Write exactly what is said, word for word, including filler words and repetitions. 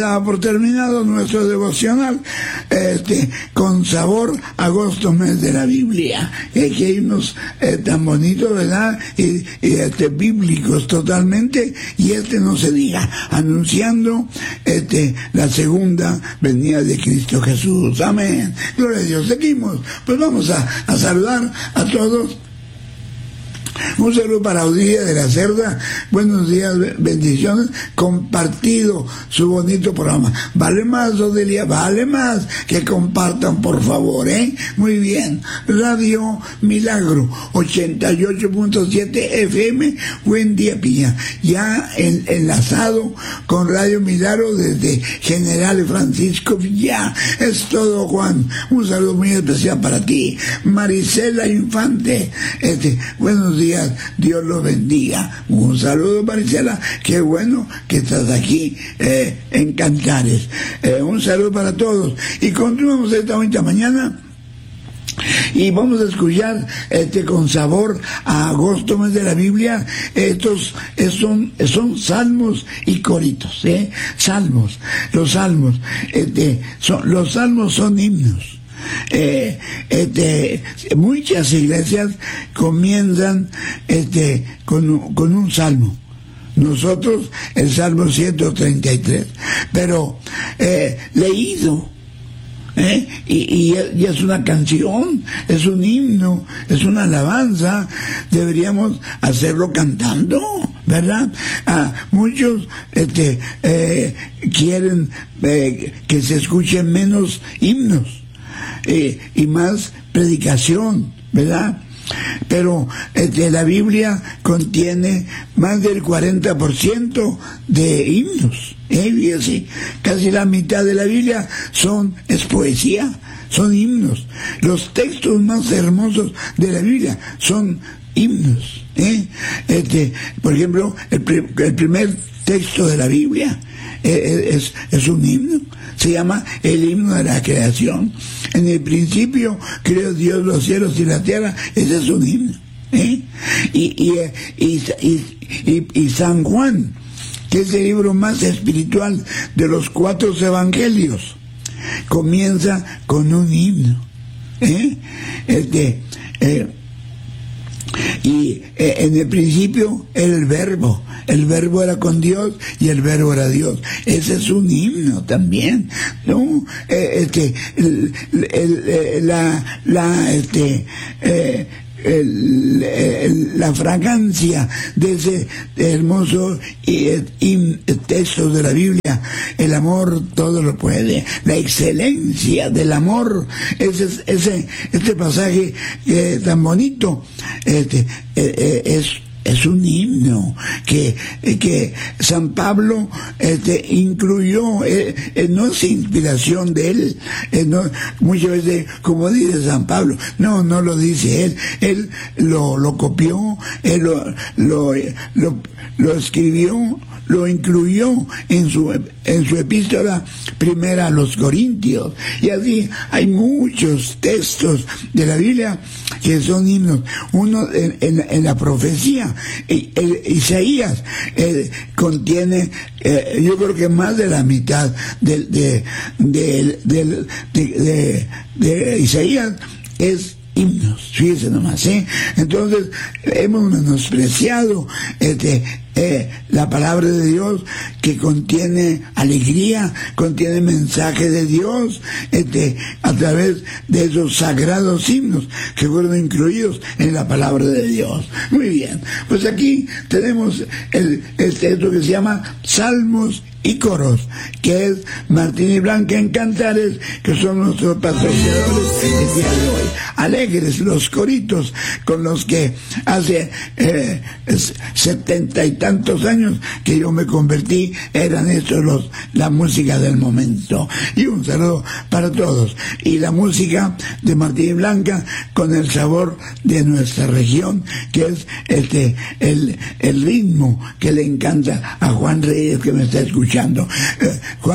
Daba por terminado nuestro devocional este, con sabor agosto, mes de la Biblia. Eh, que hay unos eh, tan bonitos, ¿verdad? Y, y este, bíblicos totalmente, y este no se diga, anunciando este, la segunda venida de Cristo Jesús. Amén. Gloria a Dios. Seguimos. Pues vamos a, a saludar a todos. Un saludo para Odilia de la Cerda. Buenos días, bendiciones. Compartido su bonito programa. Vale más, Odilia, vale más que compartan, por favor, ¿eh? Muy bien. Radio Milagro ochenta y ocho punto siete F M. Buen día, Piña. Ya en, enlazado con Radio Milagro desde General Francisco Villa. Es todo, Juan. Un saludo muy especial para ti. Marisela Infante. Este, buenos días. Dios los bendiga. Un saludo, Marisela. Qué bueno que estás aquí eh, en Cantares. Eh, un saludo para todos. Y continuamos esta bonita mañana. Y vamos a escuchar este con sabor a agosto, mes de la Biblia. Estos son, son salmos y coritos, ¿eh? Salmos. Los salmos. Este, son, los salmos son himnos. Eh, este, muchas iglesias comienzan este, con, con un salmo. Nosotros el Salmo ciento treinta y tres, pero eh, leído, ¿eh? y, y, y es una canción, es un himno, es una alabanza. Deberíamos hacerlo cantando, ¿verdad? Ah, muchos este, eh, quieren eh, que se escuchen menos himnos Eh, y más predicación, ¿verdad? Pero este, la Biblia contiene más del cuarenta por ciento de himnos, ¿eh? Y así, casi la mitad de la Biblia son, es poesía, son himnos. Los textos más hermosos de la Biblia son himnos, ¿eh? Este, por ejemplo, el, el primer texto de la Biblia eh, es, es un himno. Se llama el himno de la creación. En el principio creó Dios los cielos y la tierra. Ese es un himno, ¿eh? y, y, y, y, y, y San Juan, que es el libro más espiritual de los cuatro evangelios, comienza con un himno, ¿eh? Este, eh, y eh, en el principio era el verbo, el verbo era con Dios y el verbo era Dios. Ese es un himno también, ¿no? Eh, este, el, el, el, la, la, este, eh, El, el, la fragancia de ese hermoso y, y, texto de la Biblia. El amor todo lo puede, la excelencia del amor, ese, ese este pasaje eh, tan bonito, este, eh, eh, es es un himno que, que San Pablo este, incluyó, eh, eh, no es inspiración de él, eh, no, muchas veces, como dice San Pablo, no, no lo dice él, él lo, lo copió, él lo, lo, lo, lo escribió, lo incluyó en su, en su epístola primera a los Corintios. Y así hay muchos textos de la Biblia que son himnos. Uno en, en, en la profecía, el, el Isaías eh, contiene, eh, yo creo que más de la mitad de, de, de, de, de, de, de Isaías es himnos, fíjense nomás, ¿eh? Entonces hemos menospreciado este, eh, la palabra de Dios, que contiene alegría, contiene mensaje de Dios, este, a través de esos sagrados himnos que fueron incluidos en la palabra de Dios. Muy bien, pues aquí tenemos el, este, esto que se llama Salmos y Coros, que es Martín y Blanca en Cantares, que son nuestros patrocinadores el día de hoy. Alegres los coritos con los que hace eh, setenta y tantos años que yo me convertí, eran estos los, la música del momento. Y un saludo para todos. Y la música de Martín y Blanca con el sabor de nuestra región, que es este el, el ritmo que le encanta a Juan Reyes, que me está escuchando. Eh, Juan